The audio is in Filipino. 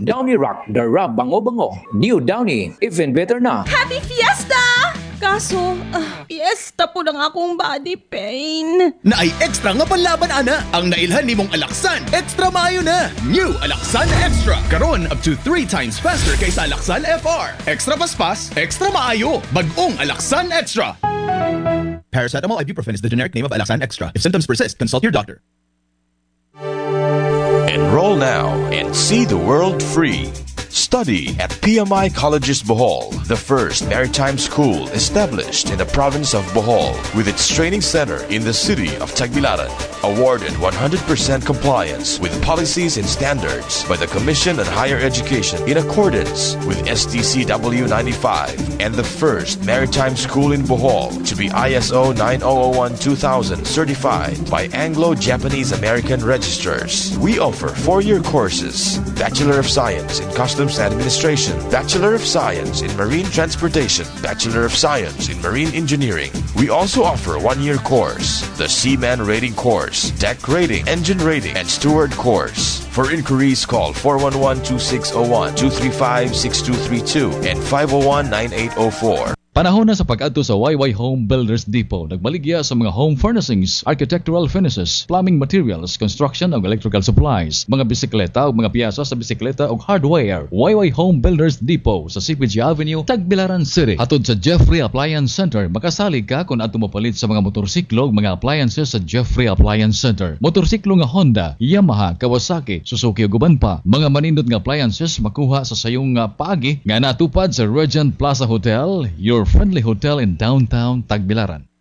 Downy Rock, the rub bango-bango. New Downy, even better na. Happy Fiesta! Kaso, fiesta po ng akong body pain. Na ay extra nga panlaban ana. Ang nailhan nimong Alaxan, extra maayo na. New Alaxan Extra. Karon up to 3 times faster kaysa Alaxan FR. Extra paspas, extra maayo. Bagong Alaxan Extra. Paracetamol ibuprofen is the generic name of Alaxan Extra. If symptoms persist, consult your doctor. Enroll now and see the world free. Study at PMI Colleges Bohol, the first maritime school established in the province of Bohol, with its training center in the city of Tagbilaran. Awarded 100% compliance with policies and standards by the Commission on Higher Education in accordance with STCW 95, and the first maritime school in Bohol to be ISO 9001-2000 certified by Anglo-Japanese American Registrars. We offer 4-year courses: Bachelor of Science in Customs Administration, Bachelor of Science in Marine Transportation, Bachelor of Science in Marine Engineering. We also offer 1-year course, the Seaman Rating Course, Deck Rating, Engine Rating, and Steward Course. For inquiries, call 411-2601, 235-6232, and 501-9804. Panahon na sa pag-adto sa YY Home Builders Depot. Nagbaligya sa mga home furnishings, architectural finishes, plumbing materials, construction ug electrical supplies, mga bisikleta ug mga piyasa sa bisikleta ug hardware. YY Home Builders Depot sa CPG Avenue, Tagbilaran City. Atod sa Jeffrey Appliance Center, makasalig ka kung ato mapalit sa mga motorsiklo ug mga appliances sa Jeffrey Appliance Center. Motorsiklo nga Honda, Yamaha, Kawasaki, Suzuki ug uban pa. Mga manindot nga appliances makuha sa sayong paagi nga natupad sa Regent Plaza Hotel, your friendly hotel in downtown Tagbilaran.